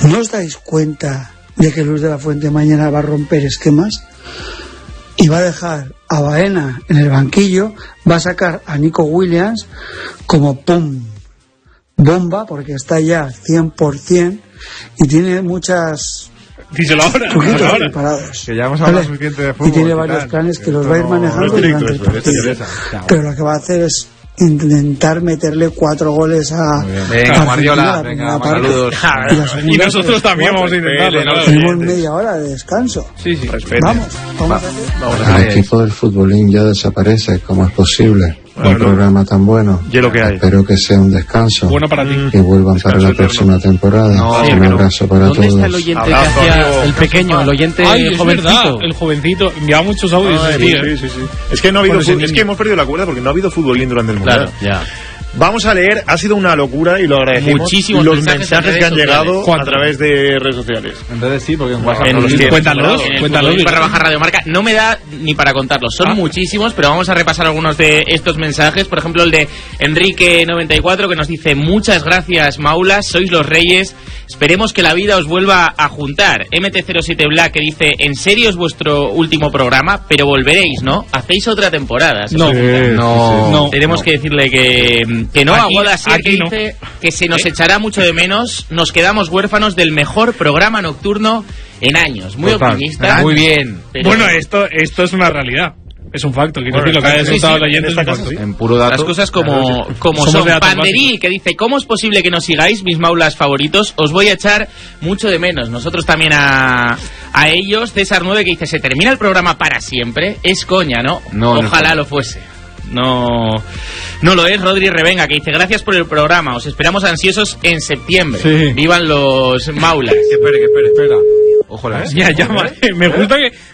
¿No os dais cuenta de que Luis de la Fuente mañana va a romper esquemas? Y va a dejar a Baena en el banquillo, va a sacar a Nico Williams como ¡pum! Bomba, porque está ya 100% y tiene muchas... Díselo ahora. Preparados. Que ya hemos hablado suficiente de fútbol. Y tiene varios planes que los va a ir manejando durante el partido. Pero lo que va a hacer es intentar meterle 4 goles a... Venga, Guardiola, venga, saludos. Y nosotros también vamos a intentarlo. Tenemos media hora de descanso. Sí. Vamos a El equipo del futbolín ya desaparece. ¿Cómo es posible? Un programa tan bueno. Y lo que hay. Espero que sea un descanso. Bueno para ti. Que vuelvan para la próxima temporada. Un abrazo para todos. ¿Dónde está el oyente que hacía el pequeño, el oyente jovencito? Verdad, el jovencito. Enviaba muchos audios. Sí. Es que no ha habido es que hemos perdido la cuerda porque no ha habido futbolín durante el mundial. Claro, ya. Vamos a leer, ha sido una locura y lo agradecemos. Muchísimos los mensajes que han llegado ¿Cuántos? a través de redes sociales. En redes sí, porque en WhatsApp En no los el tienes. Cuéntalos. /Radio Marca. No me da ni para contarlos. Son muchísimos, pero vamos a repasar algunos de estos mensajes. Por ejemplo, el de Enrique94, que nos dice: muchas gracias, Maulas, sois los reyes. Esperemos que la vida os vuelva a juntar. MT07 Black, que dice: ¿en serio es vuestro último programa? Pero volveréis, ¿no? Hacéis otra temporada. No. Tenemos que decirle que no. Aguada Sier, que dice que se nos echará mucho de menos. Nos quedamos huérfanos del mejor programa nocturno en años. Muy optimista. Muy bien. Pero... Bueno, esto es una realidad. Es un facto. Quiero decir, lo que haya resultado el oyente es un facto. En puro dato. Las cosas como son. Panderí, que dice: ¿cómo es posible que nos sigáis, mis maulas favoritos? Os voy a echar mucho de menos. Nosotros también a ellos. César 9, que dice: ¿se termina el programa para siempre? Es coña, ¿no? Ojalá lo fuese. No lo es. Rodri Revenga, que dice: gracias por el programa, os esperamos ansiosos en septiembre. Sí. Vivan los maulas. Que espera. Ojo, Ya, me gusta que